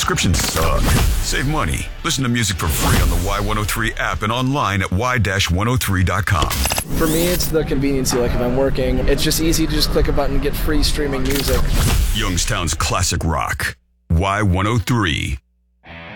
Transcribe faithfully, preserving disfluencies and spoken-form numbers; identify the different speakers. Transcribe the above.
Speaker 1: subscriptions suck. Save money. Listen to music for free on the Y one oh three app and online at y dash one oh three dot com.
Speaker 2: For me, it's the convenience. Like if I'm working, it's just easy to just click a button and get free streaming music.
Speaker 1: Youngstown's classic rock. Y one oh three.